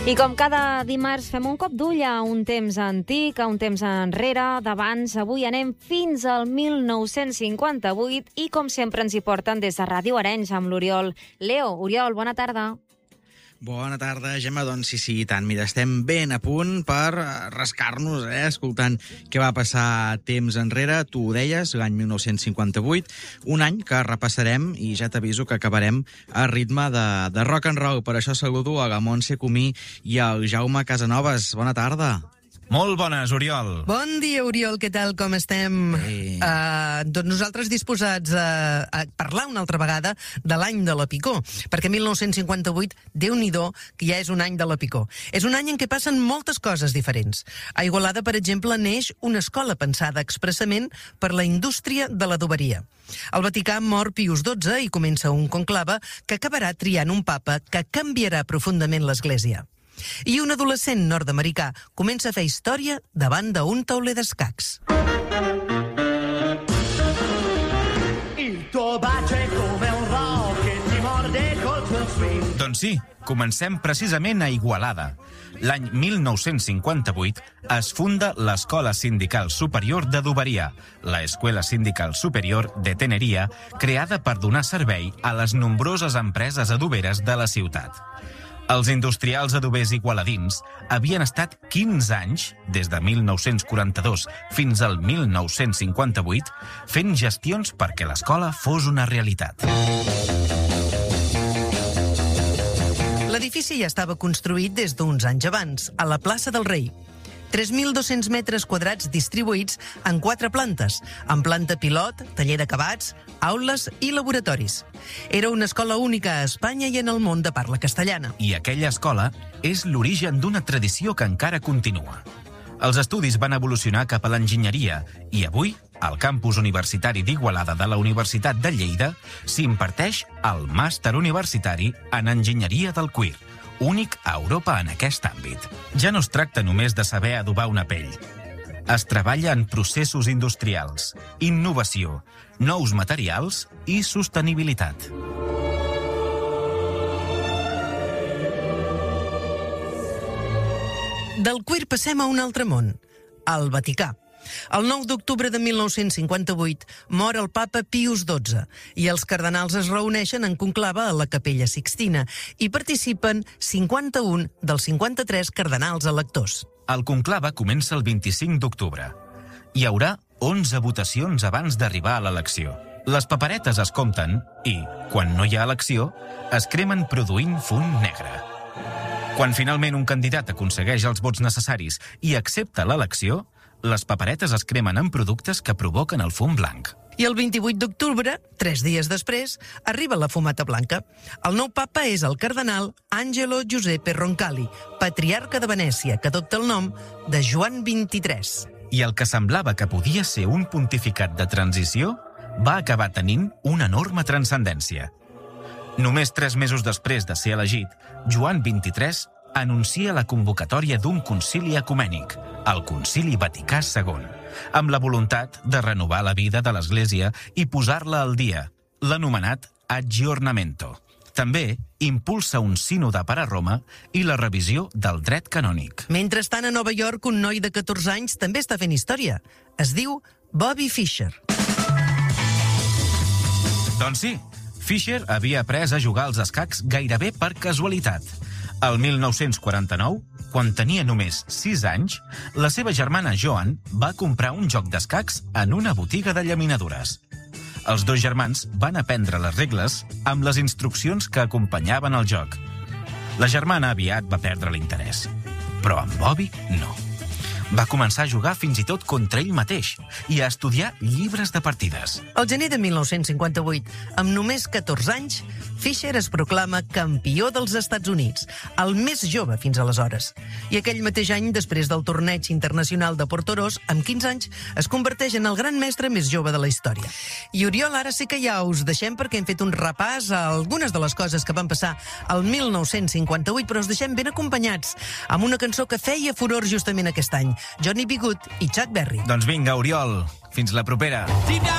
I com cada dimarts fem un cop d'ull a un temps antic, a un temps enrere, d'abans. Avui anem fins al 1958 i com sempre ens hi porten des de Ràdio Arenys amb l'Oriol. Leo, Oriol, bona tarda. Bona tarda, Gemma. Doncs sí, i tant. Mira, estem ben a punt per rascar-nos, escoltant què va passar temps enrere. Tu ho deies, l'any 1958, un any que repassarem i ja t'aviso que acabarem a ritme de rock and roll. Per això saludo a la Montse Comí i al Jaume Casanovas. Bona tarda. Molt bones, Oriol. Bon dia, Oriol, què tal, com estem? Doncs nosaltres disposats a parlar una altra vegada de l'any de la Picó, perquè 1958, Déu-n'hi-do, que ja és un any de la Picó. És un any en què passen moltes coses diferents. A Igualada, per exemple, neix una escola pensada expressament per la indústria de l'adoberia. Al Vaticà mor Pius XII i comença un conclave que acabarà triant un papa que canviarà profundament l'Església. I un adolescent nord-americà comença a fer història davant d'un tauler d'escacs. Doncs sí, comencem precisament a Igualada. L'any 1958 es funda l'Escola Sindical Superior d'Adoberia, la Escuela Sindical Superior de Teneria, creada per donar servei a les nombroses empreses adoberes de la ciutat. Els industrials adobers igualadins havien estat 15 anys, des de 1942 fins al 1958, fent gestions perquè l'escola fos una realitat. L'edifici ja estava construït des d'uns anys abans, a la plaça del Rei. 3.200 metres quadrats distribuïts en 4 plantes, amb planta pilot, taller d'acabats, aules i laboratoris. Era una escola única a Espanya i en el món de parla castellana. I aquella escola és l'origen d'una tradició que encara continua. Els estudis van evolucionar cap a l'enginyeria i avui, al campus universitari d'Igualada de la Universitat de Lleida, s'imparteix el màster universitari en enginyeria del cuir, únic a Europa en aquest àmbit. Ja no es tracta només de saber adobar una pell. Es treballa en processos industrials, innovació, nous materials i sostenibilitat. Del cuir passem a un altre món, al Vaticà. El 9 d'octubre de 1958 mor el papa Pius XII i els cardenals es reuneixen en conclave a la Capella Sixtina i participen 51 dels 53 cardenals electors. El conclave comença el 25 d'octubre. Hi haurà 11 votacions abans d'arribar a l'elecció. Les paperetes es compten i, quan no hi ha elecció, es cremen produint fum negre. Quan finalment un candidat aconsegueix els vots necessaris i accepta l'elecció, les paperetes es cremen en productes que provoquen el fum blanc. I el 28 d'octubre, 3 dies després, arriba la fumata blanca. El nou papa és el cardenal Angelo Giuseppe Roncalli, patriarca de Venècia, que adopta el nom de Joan XXIII. I el que semblava que podia ser un pontificat de transició va acabar tenint una enorme transcendència. Només 3 mesos després de ser elegit, Joan XXIII anuncia la convocatòria d'un concili ecumènic, el Concili Vaticà II, amb la voluntat de renovar la vida de l'Església i posar-la al dia, l'anomenat aggiornamento. També impulsa un sínode per a Roma i la revisió del dret canònic. Mentrestant, a Nova York, un noi de 14 anys també està fent història. Es diu Bobby Fischer. Doncs sí, Fischer havia après a jugar als escacs gairebé per casualitat. El 1949, quan tenia només 6 anys, la seva germana Joan va comprar un joc d'escacs en una botiga de llaminadures. Els 2 germans van aprendre les regles amb les instruccions que acompanyaven el joc. La germana aviat va perdre l'interès, però en Bobby no. Va començar a jugar fins i tot contra ell mateix i a estudiar llibres de partides. Al gener de 1958, amb només 14 anys, Fischer es proclama campió dels Estats Units, el més jove fins aleshores. I aquell mateix any, després del torneig internacional de Portoroz, amb 15 anys, es converteix en el gran mestre més jove de la història. I Oriol, ara sí que ja us deixem perquè hem fet un repàs a algunes de les coses que van passar al 1958, però us deixem ben acompanyats amb una cançó que feia furor justament aquest any, Johnny B. Goode i Chuck Berry. Doncs vinga, Oriol, fins la propera.